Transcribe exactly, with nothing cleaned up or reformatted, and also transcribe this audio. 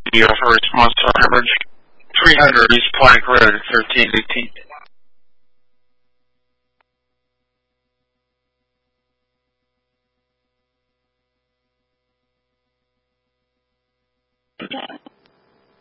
the uh, for response to our average three hundred East Plank Road, thirteen eighteen.